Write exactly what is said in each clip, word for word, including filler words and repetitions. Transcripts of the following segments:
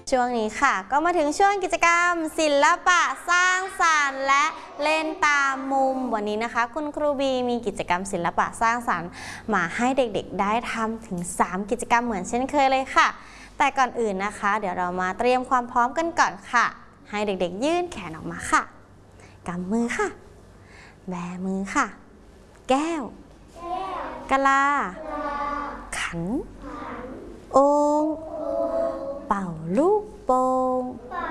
ช่วงนี้ค่ะก็มาถึงช่วงกิจกรรมศิลปะสร้างสรรค์และเล่นตามมุมวันนี้นะคะคุณครูบีมีกิจกรรมศิลปะสร้างสรรค์มาให้เด็กๆได้ทำถึงสามกิจกรรมเหมือนเช่นเคยเลยค่ะแต่ก่อนอื่นนะคะเดี๋ยวเรามาเตรียมความพร้อมกันก่อนค่ะให้เด็กๆยื่นแขนออกมาค่ะกำมือค่ะแบมือค่ะแก้วกะลาขันโอ่งเป่าลูกโป่ง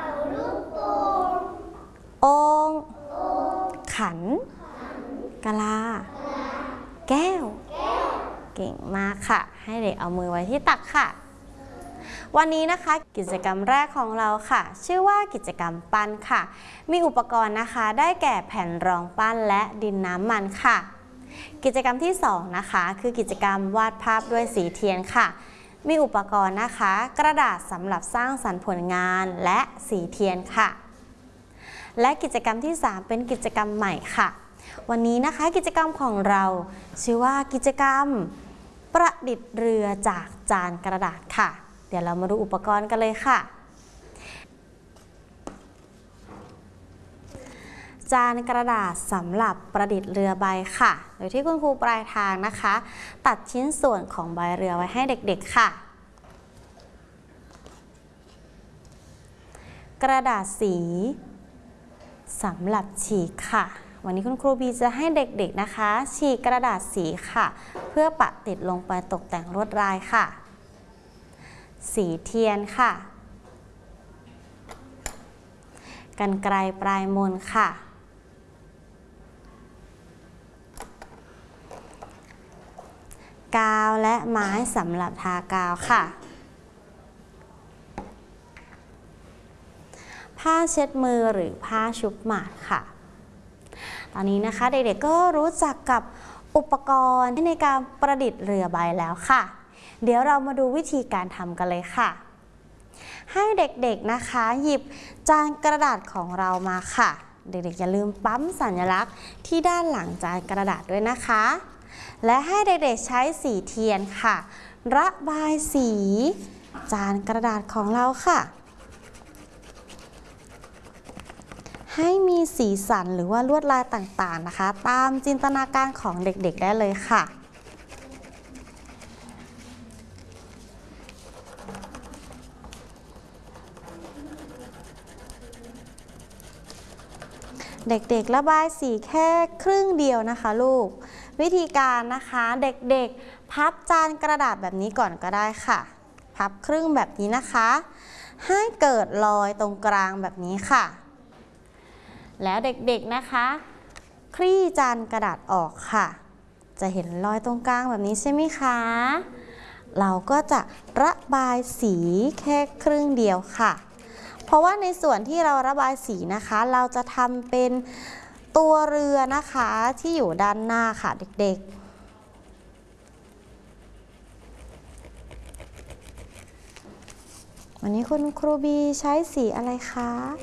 โอ่งขันกะลาแก้วเก่งมากค่ะให้เด็กเอามือไว้ที่ตักค่ะวันนี้นะคะกิจกรรมแรกของเราค่ะชื่อว่ากิจกรรมปั้นค่ะมีอุปกรณ์นะคะได้แก่แผ่นรองปั้นและดินน้ำมันค่ะกิจกรรมที่สองนะคะคือกิจกรรมวาดภาพด้วยสีเทียนค่ะมีอุปกรณ์นะคะกระดาษสำหรับสร้างสรรค์ผลงานและสีเทียนค่ะและกิจกรรมที่สามเป็นกิจกรรมใหม่ค่ะวันนี้นะคะกิจกรรมของเราชื่อว่ากิจกรรมประดิษฐ์เรือจากจานกระดาษค่ะเดี๋ยวเรามาดูอุปกรณ์กันเลยค่ะจานกระดาษสำหรับประดิษฐ์เรือใบค่ะโดยที่คุณครูปลายทางนะคะตัดชิ้นส่วนของใบเรือไว้ให้เด็กๆค่ะกระดาษสีสำหรับฉีกค่ะวันนี้คุณครูบีจะให้เด็กๆนะคะฉีกกระดาษสีค่ะเพื่อปะติดลงไปตกแต่งลวดลายค่ะสีเทียนค่ะกรรไกรปลายมนค่ะกาวและไม้สำหรับทากาวค่ะผ้าเช็ดมือหรือผ้าชุบหมาดค่ะตอนนี้นะคะเด็กๆก็รู้จักกับอุปกรณ์ในการประดิษฐ์เรือใบแล้วค่ะเดี๋ยวเรามาดูวิธีการทำกันเลยค่ะให้เด็กๆนะคะหยิบจานกระดาษของเรามาค่ะเด็กๆอย่าลืมปั๊มสัญลักษณ์ที่ด้านหลังจานกระดาษด้วยนะคะและให้เด็กๆใช้สีเทียนค่ะระบายสีจานกระดาษของเราค่ะให้มีสีสันหรือว่าลวดลายต่างๆนะคะตามจินตนาการของเด็กๆได้เลยค่ะเด็กๆระบายสีแค่ครึ่งเดียวนะคะลูกวิธีการนะคะเด็กๆพับจานกระดาษแบบนี้ก่อนก็ได้ค่ะพับครึ่งแบบนี้นะคะให้เกิดรอยตรงกลางแบบนี้ค่ะแล้วเด็กๆนะคะคลี่จานกระดาษออกค่ะจะเห็นรอยตรงกลางแบบนี้ใช่ไหมคะเราก็จะระบายสีแค่ครึ่งเดียวค่ะเพราะว่าในส่วนที่เราระบายสีนะคะเราจะทำเป็นตัวเรือนะคะที่อยู่ด้านหน้าค่ะเด็กๆวันนี้คุณครูบีใช้สีอะไรคะ